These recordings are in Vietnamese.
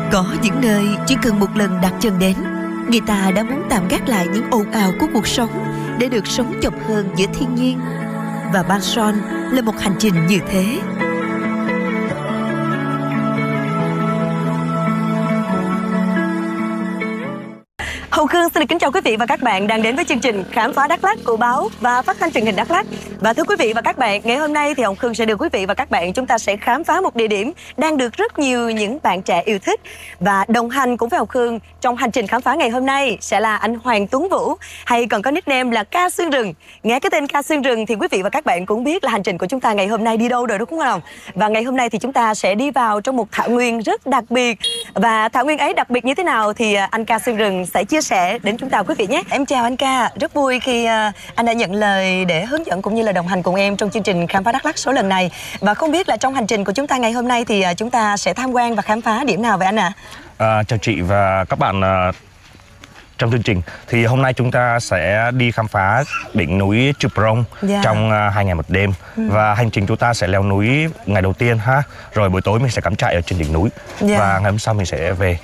Có những nơi chỉ cần một lần đặt chân đến, người ta đã muốn tạm gác lại những ồn ào của cuộc sống để được sống chậm hơn giữa thiên nhiên. Và Ban Son là một hành trình như thế. Hồng Khương xin được kính chào quý vị và các bạn đang đến với chương trình Khám phá Đắk Lắk của báo và phát thanh truyền hình Đắk Lắk. Và thưa quý vị và các bạn, ngày hôm nay thì Hồng Khương sẽ đưa quý vị và các bạn chúng ta sẽ khám phá một địa điểm đang được rất nhiều những bạn trẻ yêu thích. Và đồng hành cùng với Hồng Khương trong hành trình khám phá ngày hôm nay sẽ là anh Hoàng Tuấn Vũ, hay còn có nickname là Ca Xương Rừng. Nghe cái tên Ca Xương Rừng thì quý vị và các bạn cũng biết là hành trình của chúng ta ngày hôm nay đi đâu rồi, đúng không? Và ngày hôm nay thì chúng ta sẽ đi vào trong một thảo nguyên rất đặc biệt. Và thảo nguyên ấy đặc biệt như thế nào thì anh Ca Xương Rừng sẽ chia sẻ đến chúng ta quý vị nhé. Em chào anh Ca, rất vui khi anh đã nhận lời để hướng dẫn cũng như là đồng hành cùng em trong chương trình Khám phá Đắk Lắk số lần này. Và không biết là trong hành trình của chúng ta ngày hôm nay thì chúng ta sẽ tham quan và khám phá điểm nào vậy anh ạ? Chào chị và các bạn trong chương trình. Thì hôm nay chúng ta sẽ đi khám phá đỉnh núi Chư Prong trong 2 ngày 1 đêm. Và hành trình chúng ta sẽ leo núi ngày đầu tiên ha. Rồi buổi tối mình sẽ cắm trại ở trên đỉnh núi. Và ngày hôm sau mình sẽ về.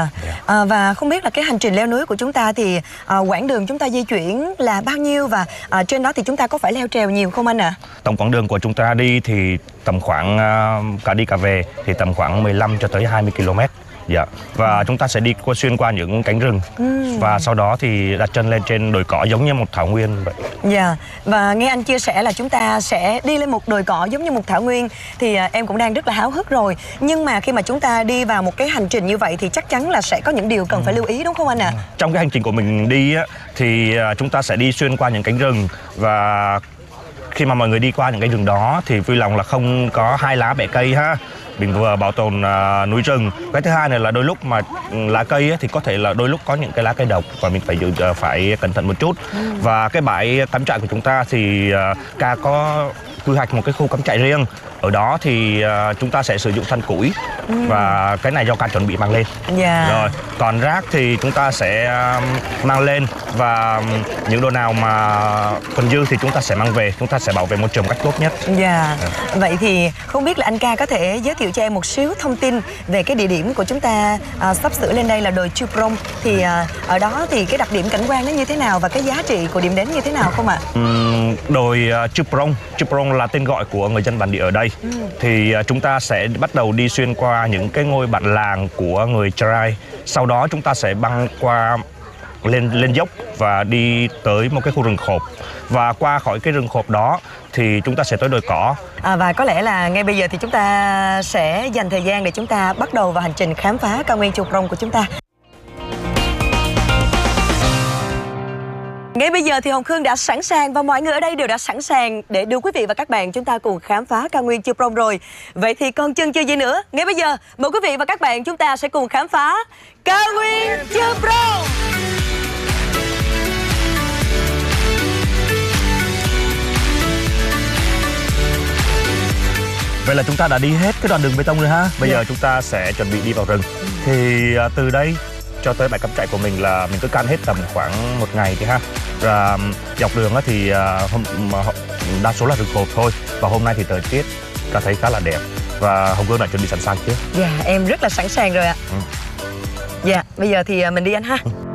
Và không biết là cái hành trình leo núi của chúng ta thì quãng đường chúng ta di chuyển là bao nhiêu, và trên đó thì chúng ta có phải leo trèo nhiều không anh ạ? Tổng quãng đường của chúng ta đi thì tầm khoảng cả đi cả về thì tầm khoảng 15 cho tới 20 km. Và chúng ta sẽ đi xuyên qua những cánh rừng và sau đó thì đặt chân lên trên đồi cỏ giống như một thảo nguyên vậy. Và nghe anh chia sẻ là chúng ta sẽ đi lên một đồi cỏ giống như một thảo nguyên thì em cũng đang rất là háo hức rồi. Nhưng mà khi mà chúng ta đi vào một cái hành trình như vậy thì chắc chắn là sẽ có những điều cần phải lưu ý, đúng không anh ạ? Trong cái hành trình của mình đi thì chúng ta sẽ đi xuyên qua những cánh rừng, và khi mà mọi người đi qua những cánh rừng đó thì vui lòng là không có hai lá bẻ cây ha. Mình vừa bảo tồn núi rừng. Cái thứ hai này là đôi lúc mà lá cây thì có thể là đôi lúc có những cái lá cây độc và mình phải cẩn thận một chút. Và cái bãi cắm trại của chúng ta thì Ca có quy hoạch một cái khu cắm trại riêng. Ở đó thì chúng ta sẽ sử dụng than củi và cái này do Ca chuẩn bị mang lên. Rồi còn rác thì chúng ta sẽ mang lên, và những đồ nào mà còn dư thì chúng ta sẽ mang về. Chúng ta sẽ bảo vệ môi trường một cách tốt nhất. Vậy thì không biết là anh Ca có thể giới thiệu cho em một xíu thông tin về cái địa điểm của chúng ta sắp sửa lên đây là đồi Chư Prong. Thì ở đó thì cái đặc điểm cảnh quan nó như thế nào và cái giá trị của điểm đến như thế nào không ạ? Đồi Chư Prong là tên gọi của người dân bản địa ở đây. Thì chúng ta sẽ bắt đầu đi xuyên qua những cái ngôi bản làng của người Trai. Sau đó chúng ta sẽ băng qua lên dốc và đi tới một cái khu rừng khộp. Và qua khỏi cái rừng khộp đó thì chúng ta sẽ tới đồi cỏ. Và có lẽ là ngay bây giờ thì chúng ta sẽ dành thời gian để chúng ta bắt đầu vào hành trình khám phá cao nguyên Chư Prong của chúng ta. Ngay bây giờ thì Hồng Khương đã sẵn sàng và mọi người ở đây đều đã sẵn sàng để đưa quý vị và các bạn chúng ta cùng khám phá cao nguyên Chư Prong rồi. Vậy thì còn chần chừ gì nữa? Ngay bây giờ mời quý vị và các bạn chúng ta sẽ cùng khám phá cao nguyên Chư Prong. Vậy là chúng ta đã đi hết cái đoạn đường bê tông rồi ha. Bây giờ chúng ta sẽ chuẩn bị đi vào rừng. Thì từ đây cho tới bãi cắm trại của mình là mình cứ căn hết tầm khoảng 1 ngày thì ha. Và dọc đường thì đa số là rừng khộp thôi. Và hôm nay thì thời tiết ta thấy khá là đẹp. Và Hồng Khương đã chuẩn bị sẵn sàng chưa? Em rất là sẵn sàng rồi ạ. Bây giờ thì mình đi anh ha.